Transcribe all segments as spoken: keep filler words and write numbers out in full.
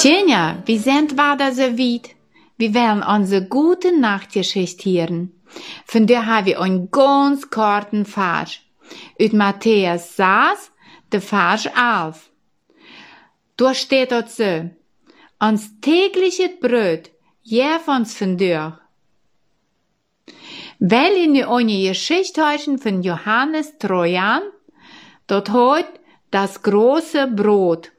Tjenja, wir sind wieder so weit. Wir werden unsere gute Nachtgeschichte hören. Von der haben wir einen ganz kurzen Vers. Uit Matthäus sechs, der Vers elf. Da steht dort so: Ons tägliches Brot, gib uns vandaag. Weil in die eine Geschichte hören von Johannes Trojan, dort heut das große Brot.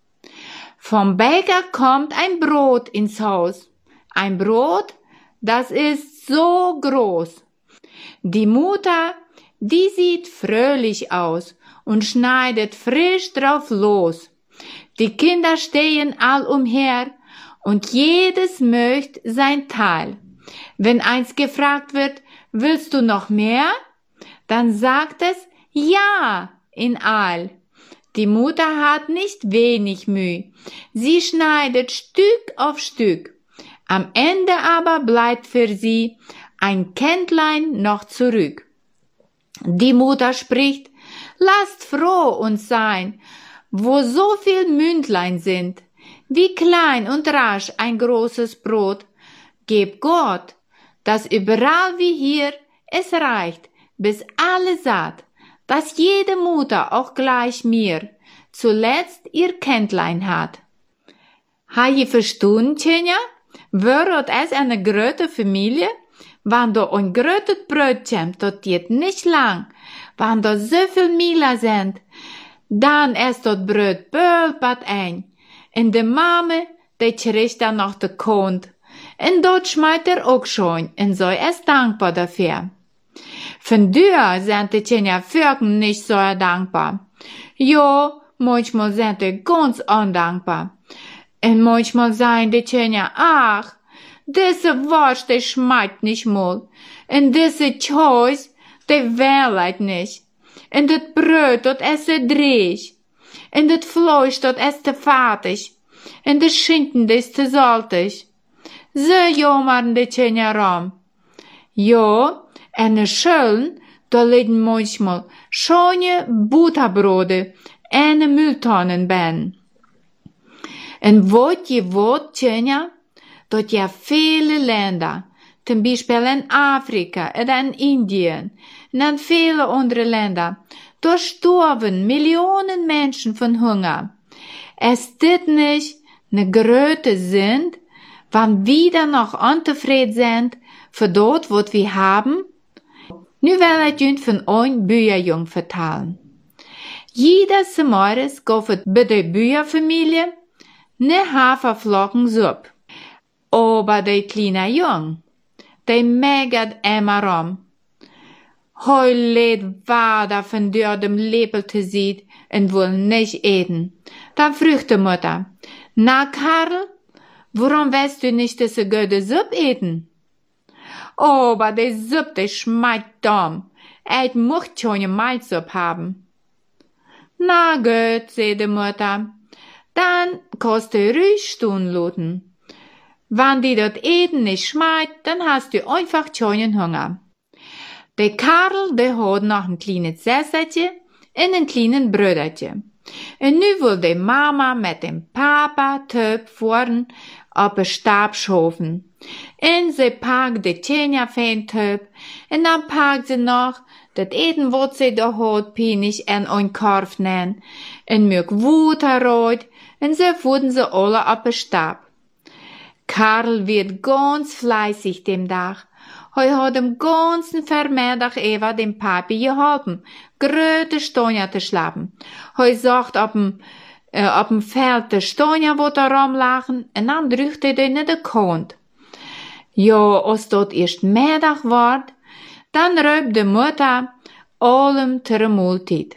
Vom Bäcker kommt ein Brot ins Haus. Ein Brot, das ist so groß. Die Mutter, die sieht fröhlich aus und schneidet frisch drauf los. Die Kinder stehen all umher und jedes möchte sein Teil. Wenn eins gefragt wird, willst du noch mehr? Dann sagt es ja in all. Die Mutter hat nicht wenig Mühe. Sie schneidet Stück auf Stück. Am Ende aber bleibt für sie ein Kännlein noch zurück. Die Mutter spricht: Lasst froh uns sein, wo so viel Mündlein sind. Wie klein und rasch ein großes Brot. Gebt Gott, dass überall wie hier es reicht, bis alle satt, dass jede Mutter auch gleich mir zuletzt ihr Kännlein hat. Ha je verstanden, Tjenja? Wordt es eine große Familie? Wenn da ein großes Brot kommt, das geht nicht lang. Wenn da so viel Mila sind, dann ist das Brot bölpert ein. Und die Mame, die kriegt dann noch den Kont. Und dort schmeißt er auch schon, und so ist dankbar dafür. Von dir sind die Tjenja Vögel nicht so dankbar. Jo, manchmal sind die ganz undankbar. Und manchmal sagen die Tjenja: Ach, diese Wurst, die schmeckt nicht mal. Und diese Käse, die wählt nicht. Und das Brot, das ist dreig. Und das Fleisch, das ist fertig. Und das Schinken, das ist saltig. So jammern die Tjenja rum. Ja, in den Schülen, da liegen manchmal schöne Butterbrote in Mülltonnen ben. Und wat je wat, Tjenja, dat ja viele Länder, zum Beispiel in Afrika oder in Indien und in viele andere Länder, da sterben Millionen Menschen von Hunger. Ist das nicht eine große Sünde, wenn wir dann noch unzufrieden sind für das, was wir haben? Nu will ich Ihnen von ein Bücherjung vertellen. Jedes Morgens gab es bei der Bücherfamilie ne Haferflockensuppe. Aber der kleine Jung, der meckert immer rum. Heu lädt weiter von der dem Lebelte sieht und will nicht eten. Dann fragt die Mutter: Na, Karl, warum willst du nicht diese gute Suppe eten? Aber die Suppe, die schmeckt dumm. Ich möchte schon eine Mahlsuppe haben. Na gut, sagt die Mutter. Dann kannst du ruhig stehen lassen. Wenn dir das Eten nicht schmeckt, dann hast du einfach schon Hunger. Der Karl, der hat noch ein kleines Sesselchen und ein kleines Bröderchen. Und nu will die Mama mit dem Papa Töpf vorn auf den Stab schaffen. Und sie packt die Tjenja fein Töpf, und dann packt sie noch das Eten, was sie da hat, pinig in ein Korb nehmen, und mög Wuter rot, und so wurden sie alle auf den Stab. Karl wird ganz fleißig dem Tag. Er hat dem ganzen Vermittag Eva dem Papi geholfen, gröte Stonja zu schlafen. Er sagt auf dem, äh, auf dem Feld der Stonja, wo da rumlachen, und dann drückte er in den Kont. Ja, als dort erst Mittag ward, dann räubt die Mutter allem zur Multit.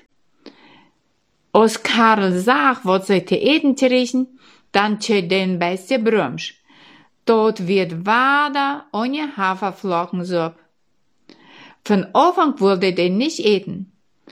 Als Karl sagt, was sie zu eten kriegen, dann tschät den beste Brumsch. Dort wird weiter ohne Haferflockensuppe. Von Anfang wollte er nicht eten.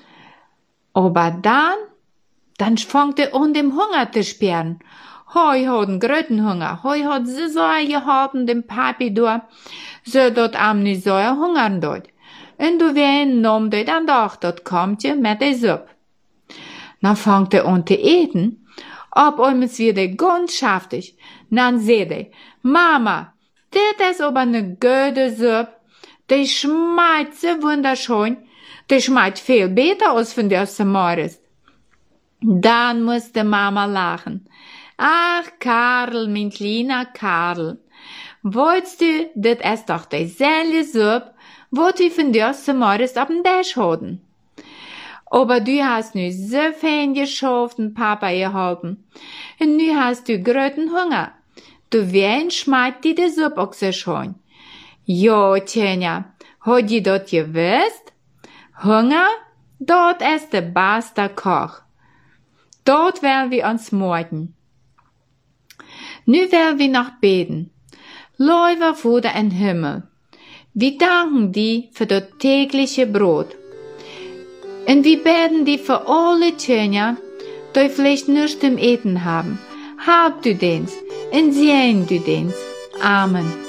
Aber dann, dann fängt er an, dem Hunger zu spüren. Hoi hat einen gröten Hunger. Hoi hat so sehr gehalten, dem Papi durch, so dort am nicht so hungern dort. Und du wen nahm der dann doch, dort kommt je mit der Suppe. Dann fängt er an zu eten, Ob uns wieder ganz schaftig. Dann seh de, Mama, dit is aber ne gute Suppe. Die schmeckt so wunderschön. Die schmeckt viel besser als von der Samaris. Dann musste Mama lachen. Ach, Karl, mein kleiner Karl. Wolltest du, dit is doch dieselbe Suppe, wo du von der Samaris auf dem Tisch hatten. Aber du hast nu so fein geschafft und Papa geholfen. Und nu hast du gröten Hunger. Du wen schmeckt dir die Suppe auch so schön. Jo, Tjenja, hat die dort gewusst? Hunger? Dort ist der beste Koch. Dort werden wir uns morgen. Nu werden wir noch beten. Lieber Vater im Himmel, wir danken dir für das tägliche Brot. Und wir beten dir für alle Tjenja, die vielleicht nichts zum Eten haben. Hab du dens, und sehen du dens. Amen.